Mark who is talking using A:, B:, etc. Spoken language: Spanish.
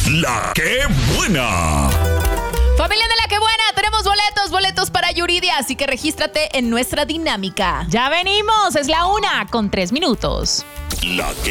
A: La que buena.
B: Familia de La que buena, tenemos boletos para Yuridia, así que regístrate en nuestra dinámica.
C: Ya venimos, es la 1:03.
A: La que